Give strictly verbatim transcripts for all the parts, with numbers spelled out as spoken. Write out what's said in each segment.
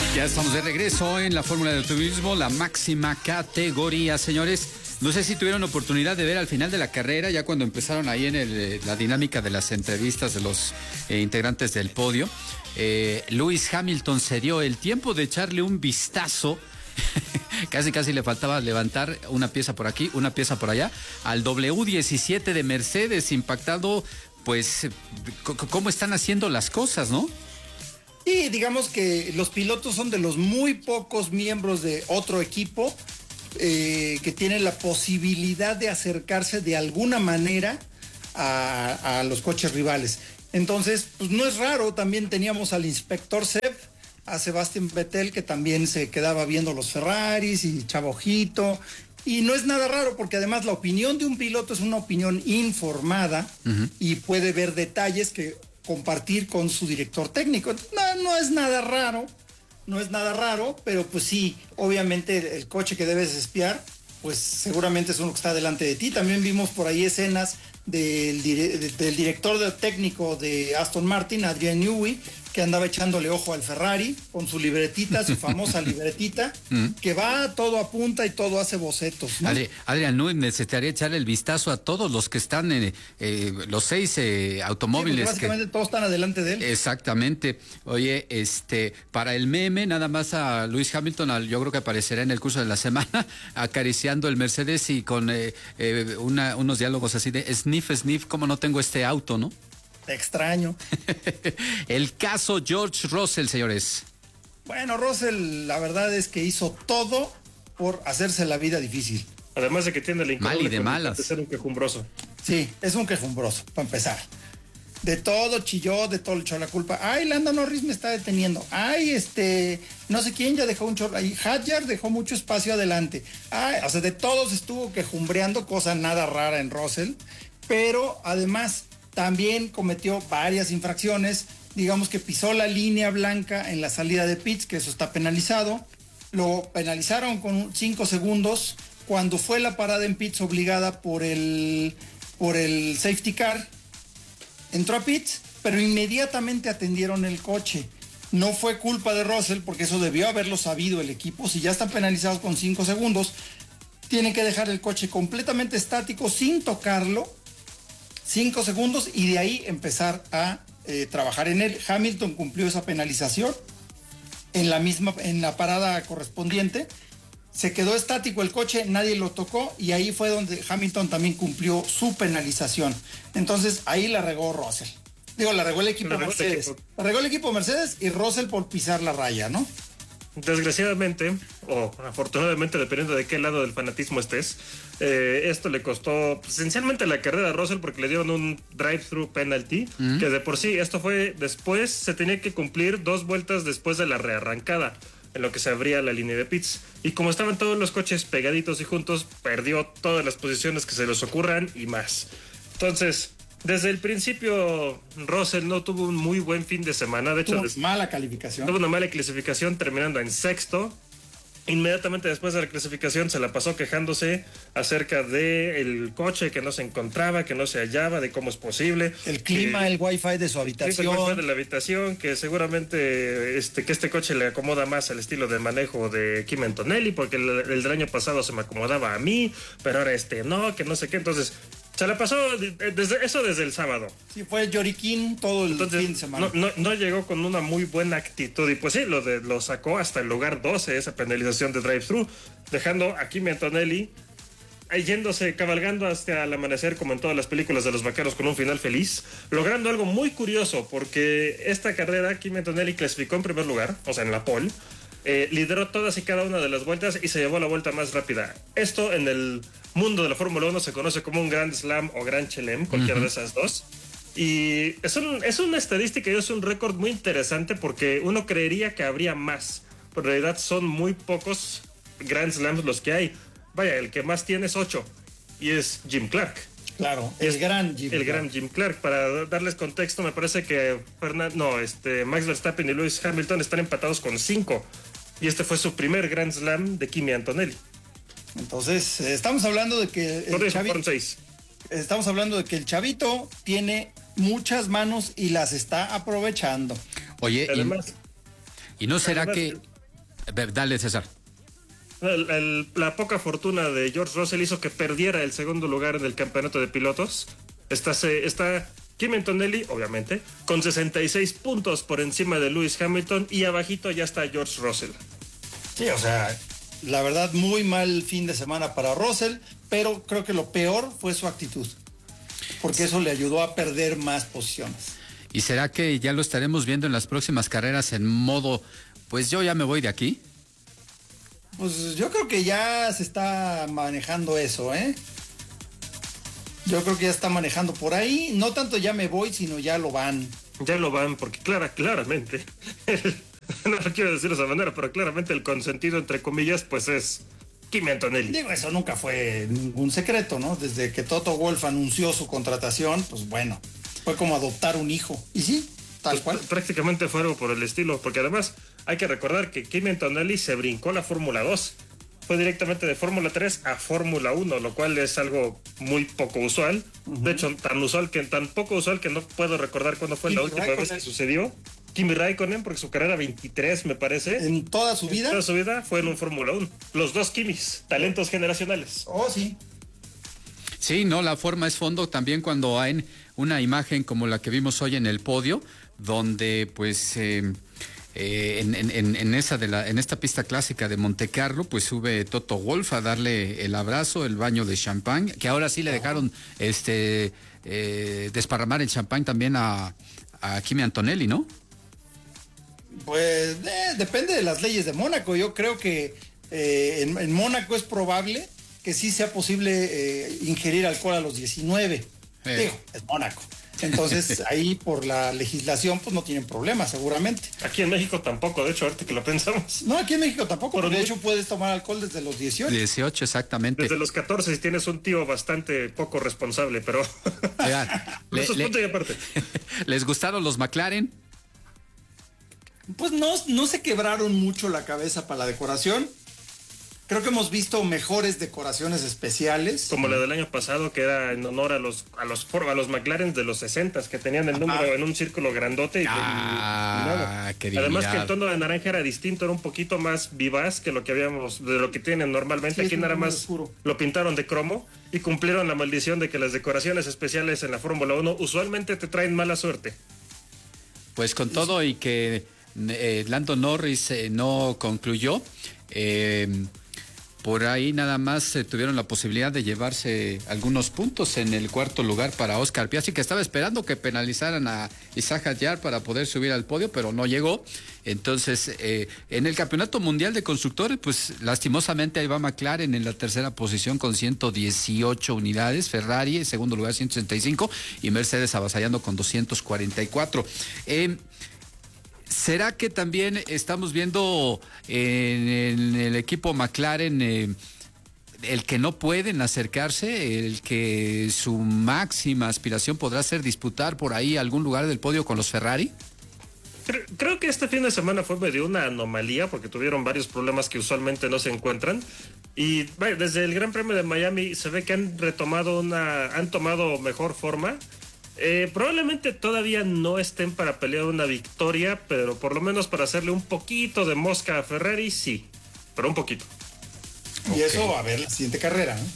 Ya estamos de regreso en la Fórmula del Automovilismo, la máxima categoría, señores. No sé si tuvieron oportunidad de ver al final de la carrera, ya cuando empezaron ahí en el, la dinámica de las entrevistas de los eh, integrantes del podio. Eh, Lewis Hamilton se dio el tiempo de echarle un vistazo. Casi casi le faltaba levantar una pieza por aquí, una pieza por allá, al doble u diecisiete de Mercedes, impactado, pues, cómo están haciendo las cosas, ¿no? Y digamos que los pilotos son de los muy pocos miembros de otro equipo eh, que tienen la posibilidad de acercarse de alguna manera a, a los coches rivales. Entonces, pues no es raro, también teníamos al inspector Seb, a Sebastián Vettel, que también se quedaba viendo los Ferraris y chavojito. Y no es nada raro, porque además la opinión de un piloto es una opinión informada uh-huh. y puede ver detalles que compartir con su director técnico. No, no es nada raro, no es nada raro, pero pues sí, obviamente el, el coche que debes espiar, pues seguramente es uno que está delante de ti. También vimos por ahí escenas del, del director de, técnico de Aston Martin, Adrian Newey, que andaba echándole ojo al Ferrari con su libretita, su famosa libretita, que va, todo apunta y todo hace bocetos, ¿no? Adri, Adrian Newey necesitaría echarle el vistazo a todos los que están en eh, los seis eh, automóviles. Sí, básicamente que, todos están adelante de él. Exactamente. Oye, este, para el meme, nada más a Lewis Hamilton, yo creo que aparecerá en el curso de la semana, acariciando el Mercedes y con eh, eh, una, unos diálogos así de sniff, sniff, como no tengo este auto, ¿no? Extraño. El caso George Russell, señores. Bueno, Russell, la verdad es que hizo todo por hacerse la vida difícil. Además de que tiene la mal y de malas de ser un quejumbroso. Sí, es un quejumbroso, para empezar. De todo chilló, de todo le echó la culpa. Ay, Lando Norris me está deteniendo. Ay, este, no sé quién ya dejó un chorro. Ay, Hadjar dejó mucho espacio adelante. Ay, o sea, de todos estuvo quejumbreando, cosa nada rara en Russell. Pero además también cometió varias infracciones. Digamos que pisó la línea blanca en la salida de pits, que eso está penalizado. Lo penalizaron con cinco segundos cuando fue la parada en pits obligada por el, por el safety car. Entró a pits, pero inmediatamente atendieron el coche. No fue culpa de Russell, porque eso debió haberlo sabido el equipo. Si ya están penalizados con cinco segundos, tienen que dejar el coche completamente estático sin tocarlo. Cinco segundos y de ahí empezar a eh, trabajar en él. Hamilton cumplió esa penalización en la misma, en la parada correspondiente. Se quedó estático el coche, nadie lo tocó y ahí fue donde Hamilton también cumplió su penalización. Entonces ahí la regó Russell. Digo, la regó el equipo la Mercedes. El equipo. La regó el equipo Mercedes y Russell por pisar la raya, ¿no? Desgraciadamente, o afortunadamente, dependiendo de qué lado del fanatismo estés, eh, esto le costó esencialmente la carrera a Russell porque le dieron un drive-thru penalty, uh-huh. que de por sí esto fue después, se tenía que cumplir dos vueltas después de la rearrancada, en lo que se abría la línea de pits. Y como estaban todos los coches pegaditos y juntos, perdió todas las posiciones que se les ocurran y más. Entonces, desde el principio, Russell no tuvo un muy buen fin de semana. De hecho, tuvo mala calificación. Tuvo una mala clasificación, terminando en sexto. Inmediatamente después de la clasificación se la pasó quejándose acerca del coche que no se encontraba, que no se hallaba, de cómo es posible. El clima, que, el wifi de su habitación. El wifi de la habitación, que seguramente este, que este coche le acomoda más al estilo de manejo de Kimi Antonelli, porque el, el del año pasado se me acomodaba a mí, pero ahora este no, que no sé qué. Entonces, se la pasó desde eso desde el sábado. Sí, fue lloriquín todo el Entonces, fin de semana. No, no, no llegó con una muy buena actitud y pues sí, lo, de, lo sacó hasta el lugar doce, esa penalización de drive-thru, dejando a Kimi Antonelli yéndose, cabalgando hasta el amanecer como en todas las películas de los vaqueros con un final feliz, logrando algo muy curioso porque esta carrera Kimi Antonelli clasificó en primer lugar, o sea en la pole, eh, lideró todas y cada una de las vueltas y se llevó la vuelta más rápida. Esto en el mundo de la Fórmula uno se conoce como un Grand Slam o Grand Chelem, cualquiera uh-huh. de esas dos. Y es, un, es una estadística y es un récord muy interesante porque uno creería que habría más, pero en realidad son muy pocos Grand Slams los que hay. Vaya, el que más tiene es ocho y es Jim Clark. Claro, el es gran Jim El Clark. gran Jim Clark. Para darles contexto, me parece que Fernand, no, este, Max Verstappen y Lewis Hamilton están empatados con cinco. Y este fue su primer Grand Slam de Kimi Antonelli. Entonces, eh, estamos hablando de que el Por eso chavito, fueron seis. Estamos hablando de que el chavito tiene muchas manos y las está aprovechando. Oye, además, y, y no será además, que... Dale, César. El, el, la poca fortuna de George Russell hizo que perdiera el segundo lugar en el campeonato de pilotos. Está, se, está Kimi Antonelli, obviamente, con sesenta y seis puntos por encima de Lewis Hamilton y abajito ya está George Russell. Sí, o sea, la verdad muy mal fin de semana para Russell, pero creo que lo peor fue su actitud, porque eso le ayudó a perder más posiciones. ¿Y será que ya lo estaremos viendo en las próximas carreras en modo, pues yo ya me voy de aquí? Pues yo creo que ya se está manejando eso, ¿eh? Yo creo que ya está manejando por ahí. No tanto ya me voy, sino ya lo van. Ya lo van, porque clara, claramente, el, no lo quiero decir de esa manera, pero claramente el consentido, entre comillas, pues es Kimi Antonelli. Digo, eso nunca fue ningún secreto, ¿no? Desde que Toto Wolff anunció su contratación, pues bueno, fue como adoptar un hijo. Y sí, tal pues cual. Prácticamente fue algo por el estilo, porque además hay que recordar que Kimi Antonelli se brincó la Fórmula dos. Fue directamente de Fórmula tres a Fórmula uno, lo cual es algo muy poco usual. Uh-huh. De hecho, tan usual que tan poco usual que no puedo recordar cuándo fue Kimi la última Raikkonen. vez que sucedió. Kimi Raikkonen, porque su carrera veintitrés, me parece. En toda su vida. En toda su vida fue en un Fórmula uno. Los dos Kimis, talentos generacionales. Oh, sí. Sí, no, la forma es fondo también cuando hay una imagen como la que vimos hoy en el podio, donde pues eh, eh, en, en, en esa de la, en esta pista clásica de Montecarlo, pues sube Toto Wolff a darle el abrazo, el baño de champán, que ahora sí le dejaron este eh, desparramar el champán también a, a Kimi Antonelli, ¿no? Pues eh, depende de las leyes de Mónaco. Yo creo que eh, en, en Mónaco es probable que sí sea posible eh, ingerir alcohol a los diecinueve. Eh. Digo, es Mónaco. Entonces, ahí por la legislación, pues no tienen problema, seguramente. Aquí en México tampoco, de hecho, ahorita que lo pensamos. No, aquí en México tampoco, pero de hecho puedes tomar alcohol desde los dieciocho. dieciocho, exactamente. Desde los catorce, si tienes un tío bastante poco responsable, pero... Oigan, le, eso es punto y aparte. ¿Les gustaron los McLaren? Pues no, no se quebraron mucho la cabeza para la decoración. Creo que hemos visto mejores decoraciones especiales. Como la del año pasado, que era en honor a los a los, a los McLaren de los sesentas, que tenían el número ah. en un círculo grandote. Y, ah, y, y además que el tono de naranja era distinto, era un poquito más vivaz que lo que habíamos, de lo que tienen normalmente. Sí, aquí nada más oscuro. Lo pintaron de cromo y cumplieron la maldición de que las decoraciones especiales en la Fórmula uno usualmente te traen mala suerte. Pues con todo y que eh, Lando Norris eh, no concluyó, eh, por ahí nada más eh, tuvieron la posibilidad de llevarse algunos puntos en el cuarto lugar para Oscar Piastri, que estaba esperando que penalizaran a Isaac Hadjar para poder subir al podio, pero no llegó. Entonces, eh, en el Campeonato Mundial de Constructores, pues lastimosamente ahí va McLaren en la tercera posición con ciento dieciocho unidades, Ferrari en segundo lugar ciento sesenta y cinco y Mercedes avasallando con doscientos cuarenta y cuatro. Eh, ¿Será que también estamos viendo en, en el equipo McLaren eh, el que no pueden acercarse, el que su máxima aspiración podrá ser disputar por ahí algún lugar del podio con los Ferrari? Creo que este fin de semana fue medio una anomalía porque tuvieron varios problemas que usualmente no se encuentran y bueno, desde el Gran Premio de Miami se ve que han retomado una, han tomado mejor forma. Eh, probablemente todavía no estén para pelear una victoria, pero por lo menos para hacerle un poquito de mosca a Ferrari, sí, pero un poquito. Y okay. Eso va a ver la siguiente carrera, ¿no?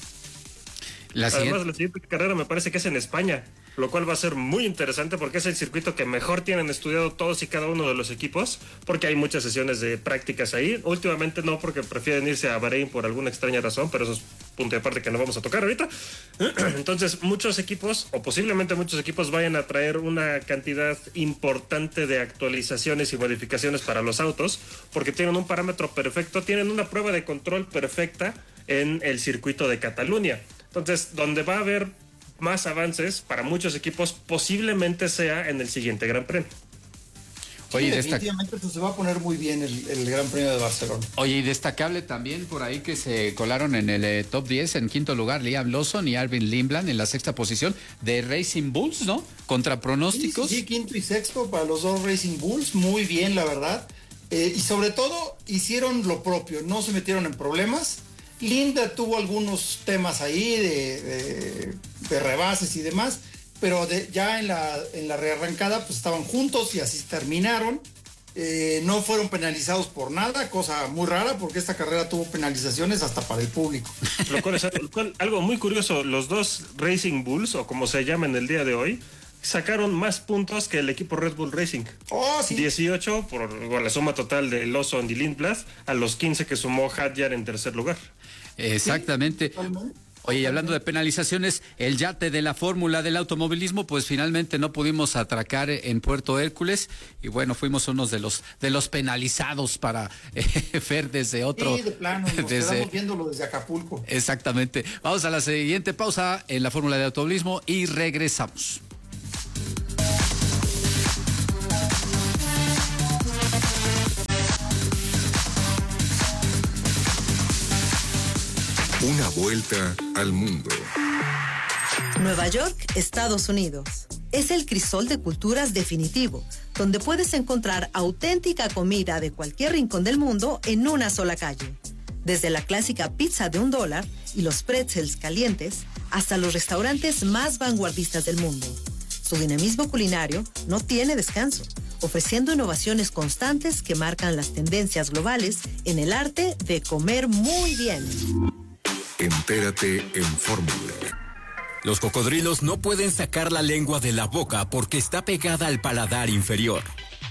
La Además, siguiente... la siguiente carrera me parece que es en España, lo cual va a ser muy interesante porque es el circuito que mejor tienen estudiado todos y cada uno de los equipos, porque hay muchas sesiones de prácticas ahí. Últimamente no, porque prefieren irse a Bahrein por alguna extraña razón, pero eso es punto de aparte que no vamos a tocar ahorita. Entonces, muchos equipos, o posiblemente muchos equipos, vayan a traer una cantidad importante de actualizaciones y modificaciones para los autos, porque tienen un parámetro perfecto, tienen una prueba de control perfecta en el circuito de Cataluña. Entonces, donde va a haber más avances para muchos equipos, posiblemente sea en el siguiente Gran Premio. Oye, sí, definitivamente esta... se va a poner muy bien el, el Gran Premio de Barcelona. Oye, y destacable también por ahí que se colaron en el eh, top diez, en quinto lugar Liam Lawson y Alvin Lindblad en la sexta posición de Racing Bulls, ¿no? Contra pronósticos. Sí, sí, quinto y sexto para los dos Racing Bulls, muy bien, la verdad. Eh, y sobre todo hicieron lo propio, no se metieron en problemas. Linda tuvo algunos temas ahí de, de, de rebases y demás, pero de, ya en la, en la rearrancada pues estaban juntos y así terminaron. Eh, no fueron penalizados por nada, cosa muy rara porque esta carrera tuvo penalizaciones hasta para el público. Lo cual es algo muy curioso, los dos Racing Bulls, o como se llaman el día de hoy, sacaron más puntos que el equipo Red Bull Racing. Oh, sí. dieciocho por, por la suma total de Lawson y Lindblad a los quince que sumó Hadjar en tercer lugar. Exactamente. Sí, Oye, y hablando de penalizaciones, el yate de la fórmula del automovilismo, pues finalmente no pudimos atracar en Puerto Hércules y bueno, fuimos unos de los de los penalizados para eh, Fer desde otro. Sí, de plano, nos desde, quedamos viéndolo desde Acapulco. Exactamente. Vamos a la siguiente pausa en la fórmula del automovilismo y regresamos. Una vuelta al mundo. Nueva York, Estados Unidos. Es el crisol de culturas definitivo, donde puedes encontrar auténtica comida de cualquier rincón del mundo en una sola calle. Desde la clásica pizza de un dólar y los pretzels calientes, hasta los restaurantes más vanguardistas del mundo. Su dinamismo culinario no tiene descanso, ofreciendo innovaciones constantes que marcan las tendencias globales en el arte de comer muy bien. Entérate en Fórmula. Los cocodrilos no pueden sacar la lengua de la boca porque está pegada al paladar inferior.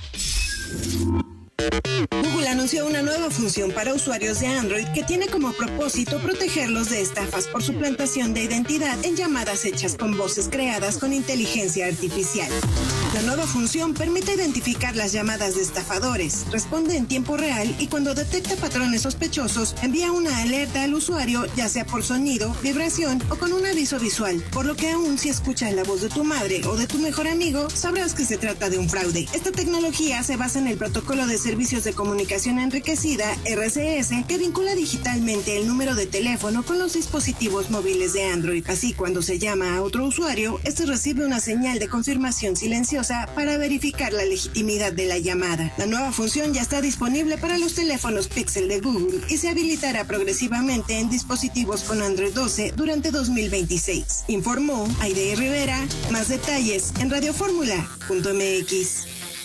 Google anunció una nueva función para usuarios de Android que tiene como propósito protegerlos de estafas por suplantación de identidad en llamadas hechas con voces creadas con inteligencia artificial. La nueva función permite identificar las llamadas de estafadores, responde en tiempo real y cuando detecta patrones sospechosos envía una alerta al usuario, ya sea por sonido, vibración o con un aviso visual, por lo que aún si escuchas la voz de tu madre o de tu mejor amigo, sabrás que se trata de un fraude. Esta tecnología se basa en el protocolo de Servicios de Comunicación Enriquecida, R C S, que vincula digitalmente el número de teléfono con los dispositivos móviles de Android. Así, cuando se llama a otro usuario, este recibe una señal de confirmación silenciosa para verificar la legitimidad de la llamada. La nueva función ya está disponible para los teléfonos Pixel de Google y se habilitará progresivamente en dispositivos con Android doce durante dos mil veintiséis. Informó Aide Rivera. Más detalles en radioformula punto m x.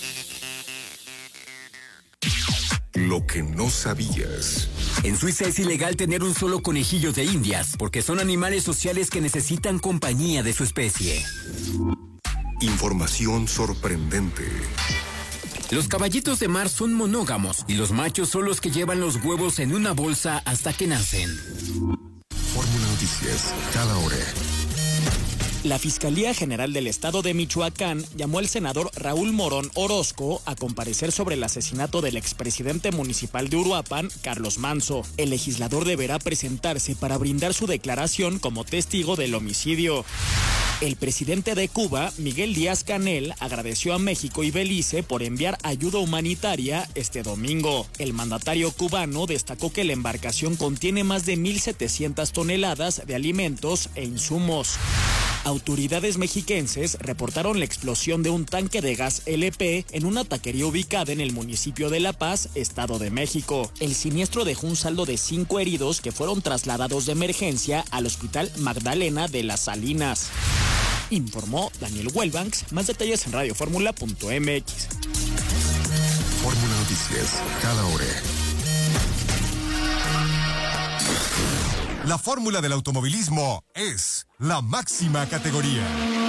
Lo que no sabías. En Suiza es ilegal tener un solo conejillo de indias porque son animales sociales que necesitan compañía de su especie. Información sorprendente. Los caballitos de mar son monógamos y los machos son los que llevan los huevos en una bolsa hasta que nacen. Fórmula Noticias, cada hora. La Fiscalía General del Estado de Michoacán llamó al senador Raúl Morón Orozco a comparecer sobre el asesinato del expresidente municipal de Uruapan, Carlos Manzo. El legislador deberá presentarse para brindar su declaración como testigo del homicidio. El presidente de Cuba, Miguel Díaz-Canel, agradeció a México y Belice por enviar ayuda humanitaria este domingo. El mandatario cubano destacó que la embarcación contiene más de mil setecientas toneladas de alimentos e insumos. Autoridades mexiquenses reportaron la explosión de un tanque de gas L P en una taquería ubicada en el municipio de La Paz, Estado de México. El siniestro dejó un saldo de cinco heridos que fueron trasladados de emergencia al Hospital Magdalena de las Salinas. Informó Daniel Huelbanks. Más detalles en radioformula punto m x. Fórmula Noticias, cada hora. La fórmula del automovilismo es la máxima categoría.